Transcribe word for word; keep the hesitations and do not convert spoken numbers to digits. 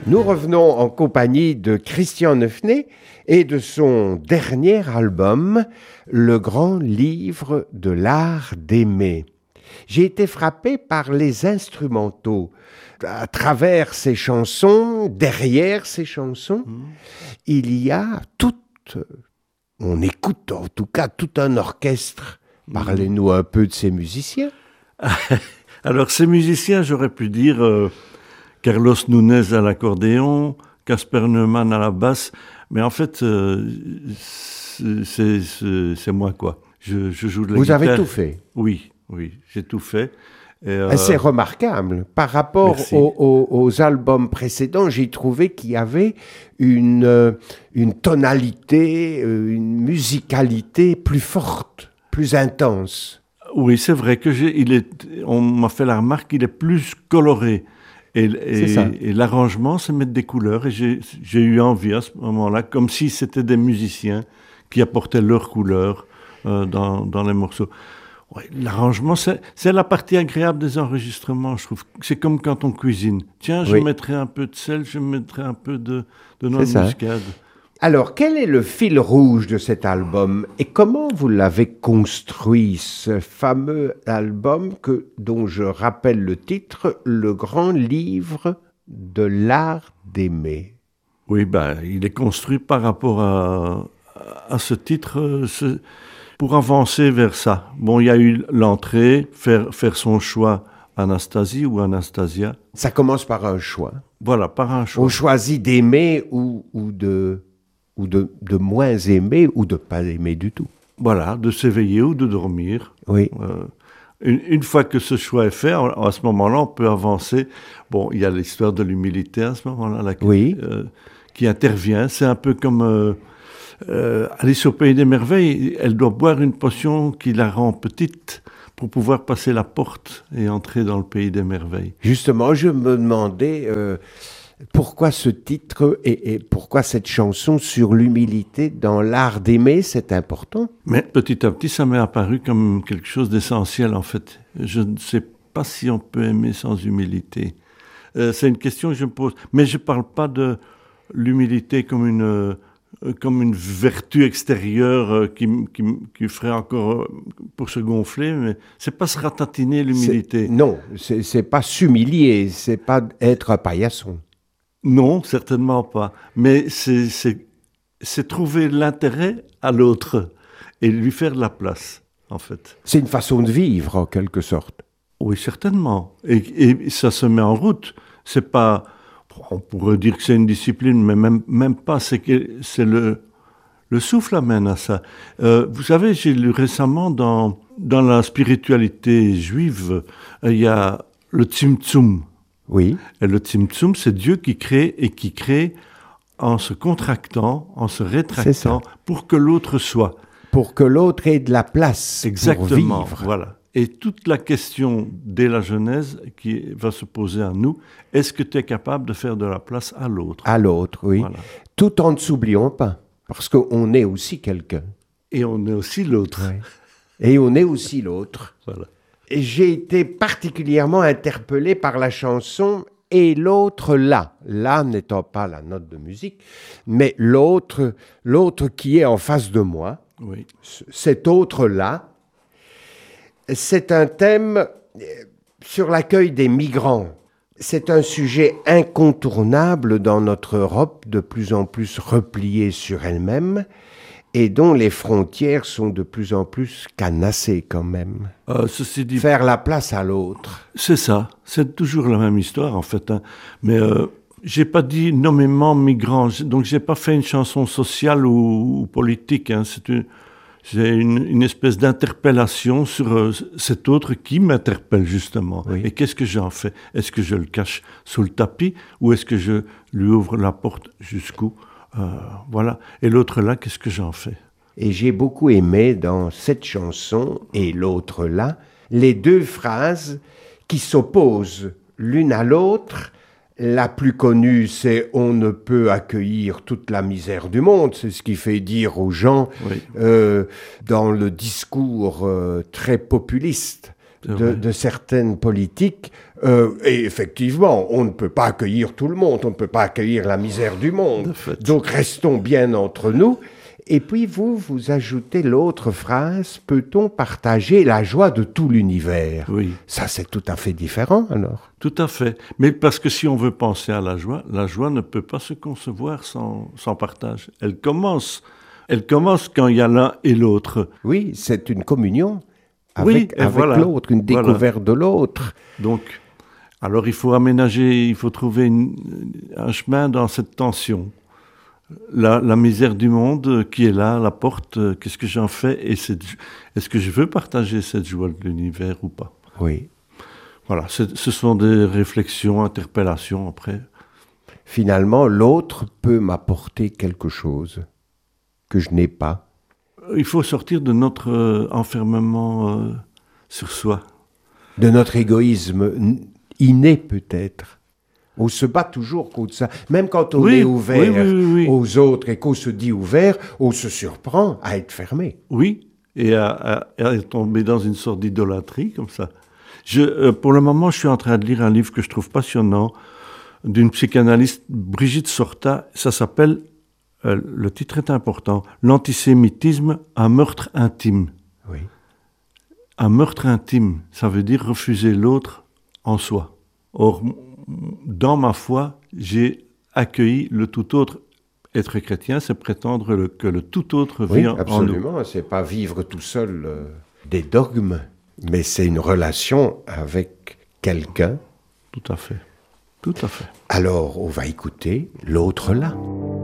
Nous revenons en compagnie de Christian Neufnet et de son dernier album, Le grand livre de l'art d'aimer. J'ai été frappé par les instrumentaux. À travers ces chansons, derrière ces chansons, mmh. il y a tout, on écoute en tout cas tout un orchestre. Parlez-nous un peu de ces musiciens. Alors ces musiciens, j'aurais pu dire euh, Carlos Nunez à l'accordéon, Casper Neumann à la basse, mais en fait, euh, c'est, c'est, c'est moi quoi. Je, je joue de la Vous guitare. Vous avez tout fait? Oui, oui, j'ai tout fait. Et euh... C'est remarquable. Par rapport aux, aux, aux albums précédents, j'ai trouvé qu'il y avait une, une tonalité, une musicalité plus forte, plus intense. Oui, c'est vrai que j'ai, il est, on m'a fait la remarque qu'il est plus coloré. Et, et, et l'arrangement, c'est mettre des couleurs. Et j'ai, j'ai eu envie à ce moment-là, comme si c'était des musiciens qui apportaient leurs couleurs euh, dans, dans les morceaux. Ouais, l'arrangement, c'est, c'est la partie agréable des enregistrements, je trouve. C'est comme quand on cuisine. Tiens, je oui. mettrai un peu de sel, je mettrai un peu de, de noix de muscade. Alors, quel est le fil rouge de cet album et comment vous l'avez construit, ce fameux album que, dont je rappelle le titre, Le grand livre de l'art d'aimer? Oui, ben, il est construit par rapport à, à ce titre, ce, pour avancer vers ça. Bon, il y a eu l'entrée, faire, faire son choix, Anastasie ou Anastasia. Ça commence par un choix. Voilà, par un choix. On choisit d'aimer ou, ou de... ou de, de moins aimer, ou de pas aimer du tout. Voilà, de s'éveiller ou de dormir. Oui. Euh, une, une fois que ce choix est fait, à, à ce moment-là, on peut avancer. Bon, il y a l'histoire de l'humilité à ce moment-là, là, oui. euh, qui intervient. C'est un peu comme euh, euh, Alice au Pays des Merveilles. Elle doit boire une potion qui la rend petite pour pouvoir passer la porte et entrer dans le Pays des Merveilles. Justement, je me demandais... Euh... Pourquoi ce titre et, et pourquoi cette chanson sur l'humilité dans l'art d'aimer, c'est important? Mais petit à petit, ça m'est apparu comme quelque chose d'essentiel en fait. Je ne sais pas si on peut aimer sans humilité. Euh, c'est une question que je me pose. Mais je ne parle pas de l'humilité comme une, euh, comme une vertu extérieure euh, qui, qui, qui ferait encore euh, pour se gonfler. Mais ce n'est pas se ratatiner l'humilité. C'est, non, ce n'est pas s'humilier, ce n'est pas être un paillasson. Non, certainement pas. Mais c'est, c'est, c'est trouver l'intérêt à l'autre et lui faire de la place, en fait. C'est une façon de vivre, en quelque sorte. Oui, certainement. Et, et ça se met en route. C'est pas... On pourrait dire que c'est une discipline, mais même, même pas. C'est, que, c'est le, le souffle amène à ça. Euh, vous savez, j'ai lu récemment dans, dans la spiritualité juive, il y a le Tzimtzum. Oui. Et le Tzimtzum, c'est Dieu qui crée et qui crée en se contractant, en se rétractant, pour que l'autre soit. Pour que l'autre ait de la place. Exactement, pour vivre. Voilà. Et toute la question dès la Genèse qui va se poser à nous, est-ce que tu es capable de faire de la place à l'autre? À l'autre, oui. Voilà. Tout en ne s'oubliant pas, parce qu'on est aussi quelqu'un. Et on est aussi l'autre. Oui. Et on est aussi l'autre. Voilà. Et j'ai été particulièrement interpellé par la chanson « Et l'autre là ». Là n'étant pas la note de musique, mais l'autre, l'autre qui est en face de moi. Oui. Cet autre là, c'est un thème sur l'accueil des migrants. C'est un sujet incontournable dans notre Europe, de plus en plus repliée sur elle-même, et dont les frontières sont de plus en plus canassées quand même. Euh, ceci dit, faire la place à l'autre. C'est ça, c'est toujours la même histoire en fait. Hein. Mais euh, j'ai pas dit nommément migrants, donc j'ai pas fait une chanson sociale ou, ou politique. Hein. C'est, une, c'est une, une espèce d'interpellation sur euh, cet autre qui m'interpelle justement. Oui. Et qu'est-ce que j'en fais? Est-ce que je le cache sous le tapis ou est-ce que je lui ouvre la porte jusqu'où? Euh, voilà. Et l'autre là, qu'est-ce que j'en fais? Et j'ai beaucoup aimé dans cette chanson et l'autre là, les deux phrases qui s'opposent l'une à l'autre. La plus connue, c'est « On ne peut accueillir toute la misère du monde ». C'est ce qui fait dire aux gens, oui. euh, dans le discours euh, très populiste de, de certaines politiques, Euh, et effectivement, on ne peut pas accueillir tout le monde, on ne peut pas accueillir la misère du monde. Donc restons bien entre nous. Et puis vous, vous ajoutez l'autre phrase, peut-on partager la joie de tout l'univers? Oui. Ça, c'est tout à fait différent, alors. Tout à fait. Mais parce que si on veut penser à la joie, la joie ne peut pas se concevoir sans, sans partage. Elle commence, elle commence quand il y a l'un et l'autre. Oui, c'est une communion avec, oui, avec voilà, l'autre, une découverte voilà. de l'autre. Donc, alors il faut aménager, il faut trouver une, un chemin dans cette tension. La, la misère du monde qui est là, la porte, euh, qu'est-ce que j'en fais et cette, est-ce que je veux partager cette joie de l'univers ou pas? Oui. Voilà, c'est, ce sont des réflexions, interpellations après. Finalement, l'autre peut m'apporter quelque chose que je n'ai pas. Il faut sortir de notre euh, enfermement euh, sur soi. De notre égoïsme inné peut-être. On se bat toujours contre ça. Même quand on oui, est ouvert oui, oui, oui, oui. aux autres et qu'on se dit ouvert, on se surprend à être fermé. Oui, et à, à, à tomber dans une sorte d'idolâtrie comme ça. Je, euh, pour le moment, je suis en train de lire un livre que je trouve passionnant d'une psychanalyste, Brigitte Sorta. Ça s'appelle, euh, le titre est important, L'antisémitisme, un meurtre intime. Oui. Un meurtre intime, ça veut dire refuser l'autre en soi. Or, dans ma foi, j'ai accueilli le tout autre. Être chrétien, c'est prétendre le, que le tout autre vit oui, en nous. Absolument, c'est pas vivre tout seul euh, des dogmes, mais c'est une relation avec quelqu'un. Tout à fait, tout à fait. Alors, on va écouter l'autre là.